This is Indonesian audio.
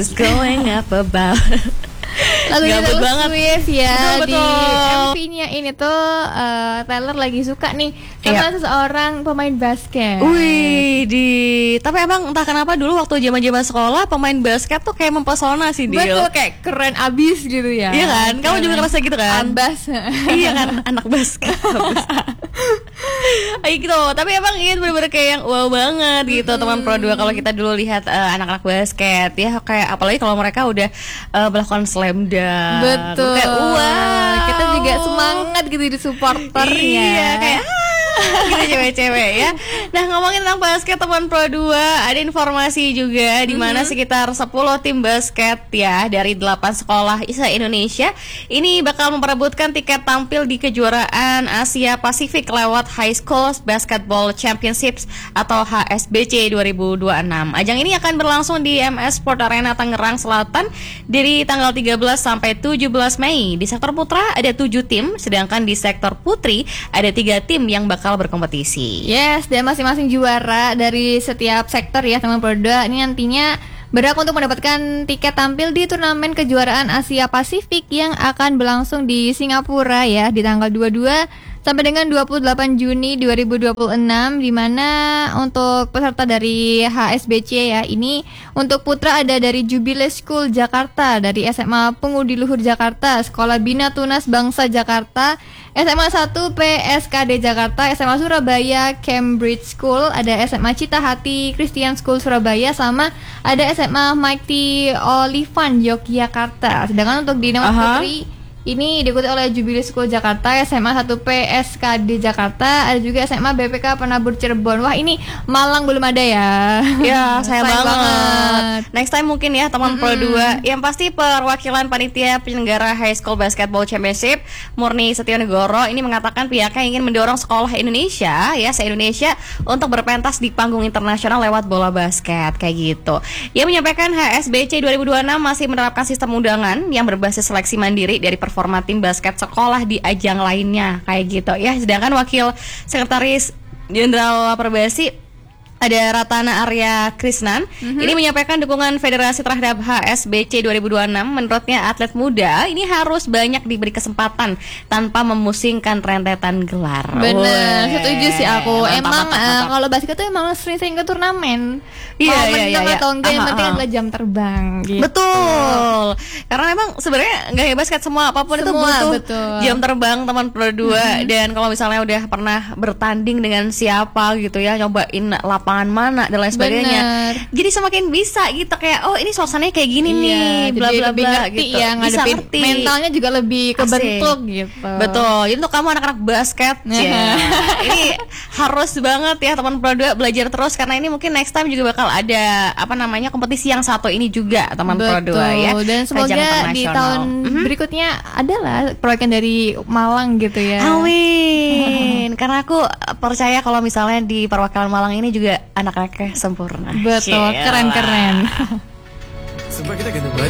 Going up about. Lagunya Gabut Taylor banget. Swift ya. Betul. Di MV-nya ini tuh Taylor lagi suka nih sama seseorang pemain basket. Wih, tapi emang entah kenapa dulu waktu zaman-zaman sekolah pemain basket tuh kayak mempesona sih dia. Betul, kayak keren abis gitu ya. Iya kan? Kamu juga ngerasa gitu kan? Ambas. Iya kan, anak basket. Ayo gitu, tapi emang ini bener-bener kayak yang wow banget gitu teman Pro 2 kalau kita dulu lihat anak-anak basket ya, kayak apalagi kalau mereka udah melakukan slam dunk. Betul. Kayak wow. Kita juga semangat gitu di supporternya. Iya, kayak gitu cewek-cewek ya. Nah, ngomongin tentang basket teman Pro 2, ada informasi juga di mana sekitar 10 tim basket ya dari 8 sekolah se-Indonesia ini bakal memperebutkan tiket tampil di kejuaraan Asia Pasifik lewat High School Basketball Championships atau HSBC 2026. Ajang ini akan berlangsung di MS Sport Arena Tangerang Selatan dari tanggal 13 sampai 17 Mei. Di sektor putra ada 7 tim, sedangkan di sektor putri ada 3 tim yang bakal berkompetisi. Yes, dan masing-masing juara dari setiap sektor ya teman Pro 2 ini nantinya berhak untuk mendapatkan tiket tampil di turnamen kejuaraan Asia Pasifik yang akan berlangsung di Singapura ya di tanggal 22 sampai dengan 28 Juni 2026, di mana untuk peserta dari HSBC ya ini untuk putra ada dari Jubilee School Jakarta, dari SMA Pengudi Luhur Jakarta, Sekolah Bina Tunas Bangsa Jakarta, SMA 1 PSKD Jakarta, SMA Surabaya Cambridge School, ada SMA Cita Hati Christian School Surabaya, sama ada SMA Mighty Olivan Yogyakarta. Sedangkan untuk di nomor putri ini diikuti oleh Jubilee School Jakarta, SMA 1 PSKD Jakarta, ada juga SMA BPK Penabur Cirebon. Wah, ini Malang belum ada ya. Ya, sayang banget. Next time mungkin ya teman Pro 2. Yang pasti perwakilan panitia penyelenggara High School Basketball Championship Murni Setionegoro ini mengatakan pihaknya ingin mendorong sekolah Indonesia ya, se-Indonesia untuk berpentas di panggung internasional lewat bola basket kayak gitu. Ia menyampaikan HSBC 2026 masih menerapkan sistem undangan yang berbasis seleksi mandiri dari performa tim basket sekolah di ajang lainnya kayak gitu ya. Sedangkan Wakil Sekretaris Jenderal Perbasi ada Ratana Arya Krisnan ini menyampaikan dukungan federasi terhadap HSBC 2026. Menurutnya atlet muda ini harus banyak diberi kesempatan tanpa memusingkan rentetan gelar. Bener, setuju sih aku. Emang kalau basket tuh emang sering-sering ke turnamen. Mau menang atau enggak yang penting adalah jam terbang gitu. Betul. Karena memang sebenarnya nggak hanya basket, semua apapun itu butuh jam terbang teman Pro 2. Dan kalau misalnya udah pernah bertanding dengan siapa gitu ya, nyobain lapangan mana dan lain sebagainya. Jadi semakin bisa gitu kayak oh ini suasananya kayak gini nih, bla bla bla gitu. Ya, bisa ngerti. Mentalnya juga lebih kebentuk gitu. Betul. Jadi untuk kamu anak-anak basket ya, ini harus banget ya teman Pro 2 belajar terus, karena ini mungkin next time juga bakal ada kompetisi yang satu ini juga teman Pro 2 ya. Dan semoga di tahun berikutnya adalah proyekan dari Malang gitu ya. Amin. Karena aku percaya kalau misalnya di perwakilan Malang ini juga anak-anaknya sempurna. Betul, keren-keren. Sumpah kita ganti baju.